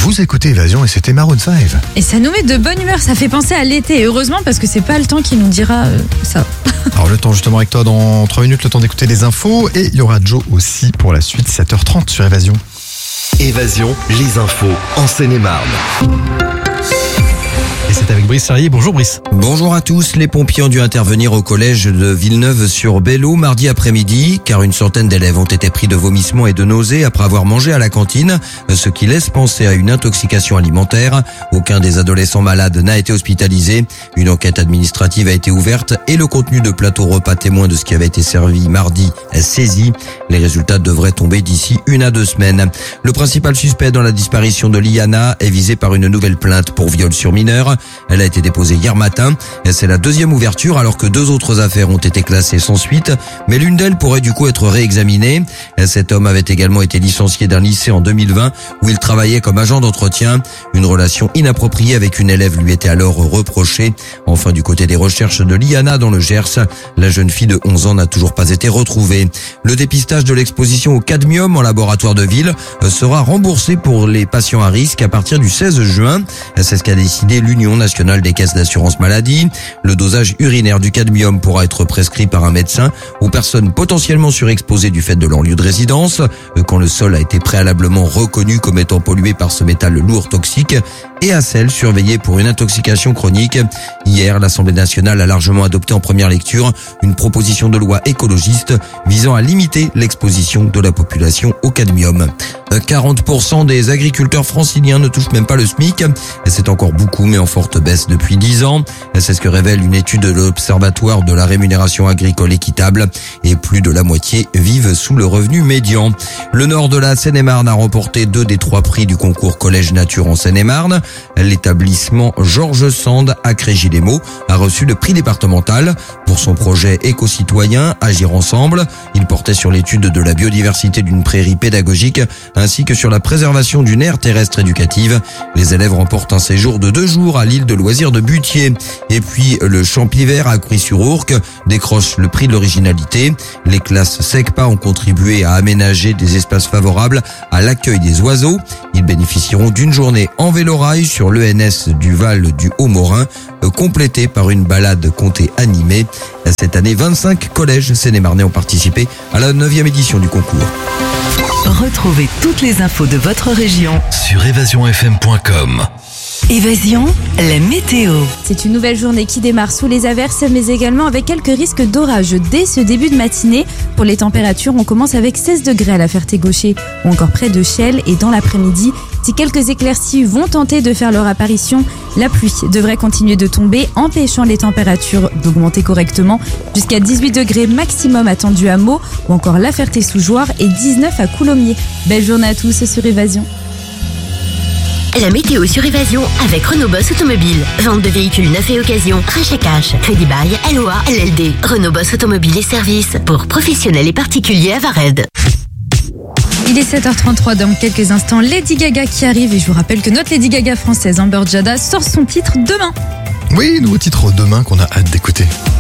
Vous écoutez Évasion et c'était Maroon 5. Et ça nous met de bonne humeur, ça fait penser à l'été. Et heureusement parce que c'est pas le temps qui nous dira ça. Alors le temps justement avec toi dans 3 minutes, le temps d'écouter les infos. Et il y aura Joe aussi pour la suite, 7h30 sur Évasion. Évasion, les infos en Seine-et-Marne. Et c'est avec Brice Sarrier. Bonjour Brice. Bonjour à tous. Les pompiers ont dû intervenir au collège de Villeneuve-sur-Bello mardi après-midi, car une centaine d'élèves ont été pris de vomissements et de nausées après avoir mangé à la cantine, ce qui laisse penser à une intoxication alimentaire. Aucun des adolescents malades n'a été hospitalisé. Une enquête administrative a été ouverte et le contenu de plateau repas témoin de ce qui avait été servi mardi est saisi. Les résultats devraient tomber d'ici 1 à 2 semaines. Le principal suspect dans la disparition de Liana est visé par une nouvelle plainte pour viol sur mineur. Elle a été déposée hier matin. C'est la 2e ouverture alors que 2 autres affaires ont été classées sans suite. Mais l'une d'elles pourrait du coup être réexaminée. Cet homme avait également été licencié d'un lycée en 2020 où il travaillait comme agent d'entretien. Une relation inappropriée avec une élève lui était alors reprochée. Enfin, du côté des recherches de Liana dans le Gers, la jeune fille de 11 ans n'a toujours pas été retrouvée. Le dépistage de l'exposition au cadmium en laboratoire de ville sera remboursé pour les patients à risque à partir du 16 juin. C'est ce qu'a décidé l'Union nationale des caisses d'assurance maladie. Le dosage urinaire du cadmium pourra être prescrit par un médecin aux personnes potentiellement surexposées du fait de leur lieu de résidence, quand le sol a été préalablement reconnu comme étant pollué par ce métal lourd toxique, et à celles surveillées pour une intoxication chronique. Hier, l'Assemblée nationale a largement adopté en première lecture une proposition de loi écologiste visant à limiter l'exposition de la population au cadmium. 40% des agriculteurs franciliens ne touchent même pas le SMIC. C'est encore beaucoup, mais en forte baisse depuis 10 ans. C'est ce que révèle une étude de l'Observatoire de la rémunération agricole équitable. Et plus de la moitié vivent sous le revenu médian. Le nord de la Seine-et-Marne a remporté 2 des 3 prix du concours Collège Nature en Seine-et-Marne. L'établissement Georges Sand à Crégis-les-Maux a reçu le prix départemental pour son projet éco-citoyen Agir ensemble. Il portait sur l'étude de la biodiversité d'une prairie pédagogique ainsi que sur la préservation d'une aire terrestre éducative. Les élèves remportent un séjour de 2 jours à l'île de loisirs de Butier. Et puis le Champivert à Cury-sur-Ourcq décroche le prix de l'originalité. Les classes SECPA ont contribué à aménager des espaces favorables à l'accueil des oiseaux. Ils bénéficieront d'une journée en vélorail sur l'ENS du Val du Haut-Morin, complétée par une balade comptée animée. Cette année, 25 collèges seine-et-marnais ont participé à la 9e édition du concours. Retrouvez toutes les infos de votre région Sur évasionfm.com. Évasion, la météo. C'est une nouvelle journée qui démarre sous les averses, mais également avec quelques risques d'orage dès ce début de matinée. Pour les températures, on commence avec 16 degrés à la Ferté-Gaucher ou encore près de Chelles. Et dans l'après-midi, si quelques éclaircies vont tenter de faire leur apparition, la pluie devrait continuer de tomber, empêchant les températures d'augmenter correctement jusqu'à 18 degrés maximum attendu à Meaux ou encore La Ferté-sous-Jouarre et 19 à Coulommiers. Belle journée à tous sur Évasion. La météo sur Évasion avec Renault Boss Automobile. Vente de véhicules neufs et occasion, rachat cash, crédit bail, LOA, LLD. Renault Boss Automobile et services pour professionnels et particuliers à Vared. Il est 7h33, dans quelques instants, Lady Gaga qui arrive. Et je vous rappelle que notre Lady Gaga française, Amber Jada, sort son titre demain. Oui, nouveau titre demain qu'on a hâte d'écouter.